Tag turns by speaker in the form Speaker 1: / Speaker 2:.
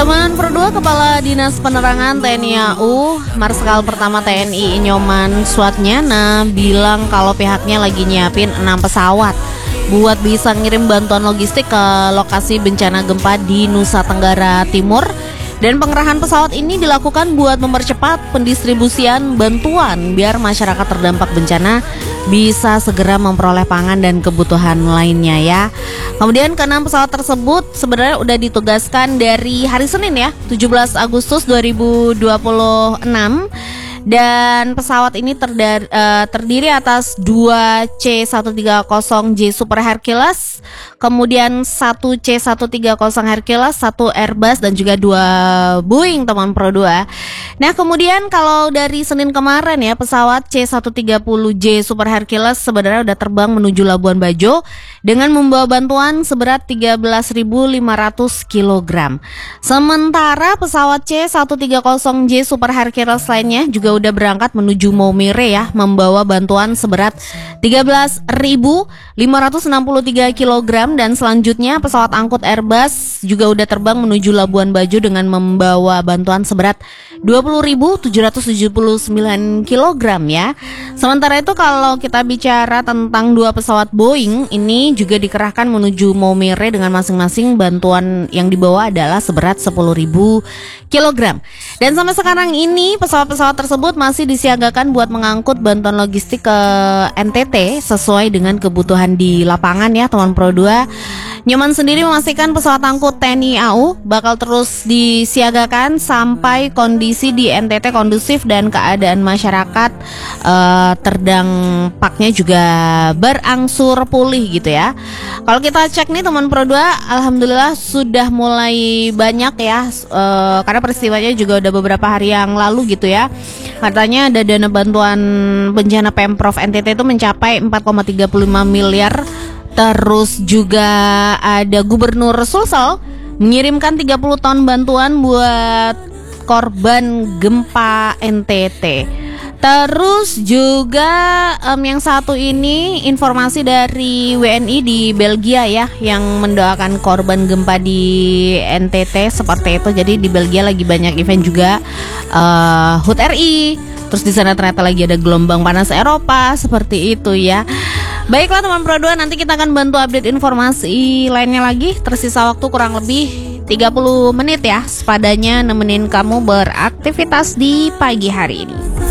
Speaker 1: Teman Perdua Kepala Dinas Penerangan TNI AU Marskal Pertama TNI Nyoman Suatnyana bilang kalau pihaknya lagi nyiapin 6 pesawat buat bisa ngirim bantuan logistik ke lokasi bencana gempa di Nusa Tenggara Timur. Dan pengerahan pesawat ini dilakukan buat mempercepat pendistribusian bantuan biar masyarakat terdampak bencana bisa segera memperoleh pangan dan kebutuhan lainnya ya. Kemudian ke-6 pesawat tersebut sebenarnya udah ditugaskan dari hari Senin ya, 17 Agustus 2026. Dan pesawat ini terdiri atas 2 C-130J Super Hercules, kemudian 1 C-130 Hercules, 1 Airbus, dan juga 2 Boeing teman Pro 2. Nah kemudian kalau dari Senin kemarin ya, pesawat C-130J Super Hercules sebenarnya udah terbang menuju Labuan Bajo dengan membawa bantuan seberat 13.500 kg. Sementara pesawat C-130J Super Hercules lainnya juga udah berangkat menuju Maumere ya, membawa bantuan seberat 13.563 kg. Dan selanjutnya pesawat angkut Airbus juga udah terbang menuju Labuan Bajo dengan membawa bantuan seberat 20.779 kg ya. Sementara itu kalau kita bicara tentang 2 pesawat Boeing ini juga dikerahkan menuju Maumere dengan masing-masing bantuan yang dibawa adalah seberat 10.000 kg. Dan sampai sekarang ini pesawat-pesawat tersebut masih disiagakan buat mengangkut bantuan logistik ke NTT sesuai dengan kebutuhan di lapangan ya teman Pro 2. Nyoman sendiri memastikan pesawat angkut TNI AU bakal terus disiagakan sampai kondisi di NTT kondusif dan keadaan masyarakat terdampaknya juga berangsur pulih gitu ya. Kalau kita cek nih teman Pro 2, alhamdulillah sudah mulai banyak ya, karena peristiwanya juga udah beberapa hari yang lalu gitu ya. Katanya ada dana bantuan bencana Pemprov NTT itu mencapai 4,35 miliar. Terus juga ada Gubernur Sulsel mengirimkan 30 ton bantuan buat korban gempa NTT. Terus juga yang satu ini informasi dari WNI di Belgia ya, yang mendoakan korban gempa di NTT seperti itu. Jadi di Belgia lagi banyak event juga, HUT RI. Terus di sana ternyata lagi ada gelombang panas Eropa seperti itu ya. Baiklah teman Pro 2, nanti kita akan bantu update informasi lainnya lagi. Tersisa waktu kurang lebih 30 menit ya, sepadanya nemenin kamu beraktivitas di pagi hari ini.